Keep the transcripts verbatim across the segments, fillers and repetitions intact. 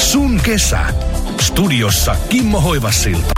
Sun kesä. Studiossa Kimmo Hoivassilta.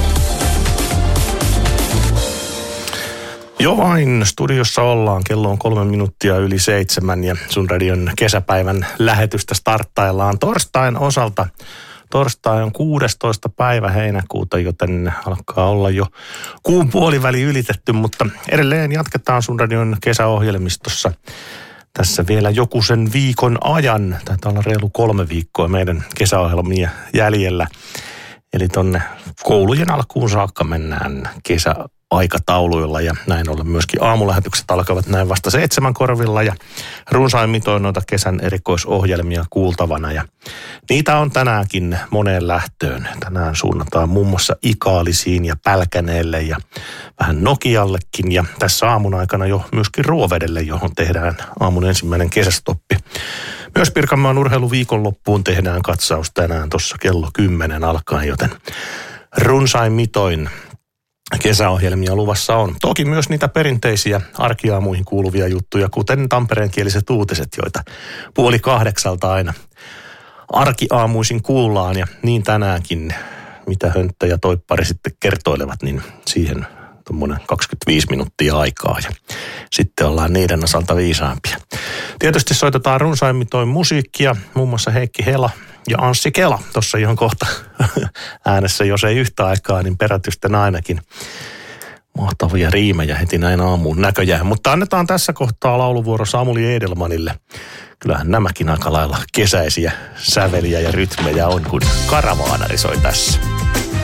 Jo vain studiossa ollaan. Kello on kolme minuuttia yli seitsemän ja Sun radion kesäpäivän lähetystä starttaillaan torstain osalta. Torstai on kuudestoista päivä heinäkuuta, joten alkaa olla jo kuun puoliväli ylitetty, mutta edelleen jatketaan Sun radion kesäohjelmistossa. Tässä vielä joku sen viikon ajan, taitaa olla reilu kolme viikkoa meidän kesäohjelmia jäljellä. Eli tonne koulujen alkuun saakka mennään kesäaikatauluilla ja näin ollen myöskin aamulähetykset alkavat näin vasta seitsemän korvilla ja runsain mitoin noita kesän erikoisohjelmia kuultavana ja niitä on tänäänkin moneen lähtöön. Tänään suunnataan muun muassa Ikaalisiin ja Pälkäneelle ja vähän Nokiallekin ja tässä aamun aikana jo myöskin Ruovedelle, johon tehdään aamun ensimmäinen kesästoppi. Myös Pirkanmaan urheiluviikonloppuun tehdään katsaus tänään tuossa kello kymmenen alkaen, joten runsain mitoin kesäohjelmia luvassa on. Toki myös niitä perinteisiä arkiaamuihin kuuluvia juttuja, kuten tampereenkieliset uutiset, joita puoli kahdeksalta aina arkiaamuisin kuullaan ja niin tänäänkin, mitä Hönttä ja Toippari sitten kertoilevat, niin siihen tuommoinen kaksikymmentäviisi minuuttia aikaa ja sitten ollaan niiden osalta viisaampia. Tietysti soitetaan runsaimitoin musiikkia, muun muassa Heikki Hela ja Anssi Kela, tuossa ihan kohta äänessä, jos ei yhtä aikaa, niin perätysten ainakin. Mahtavia riimejä heti näin aamuun näköjään, mutta annetaan tässä kohtaa lauluvuoro Samuli Edelmanille. Kyllähän nämäkin aika lailla kesäisiä säveliä ja rytmejä on, kun Karavaanari soi tässä.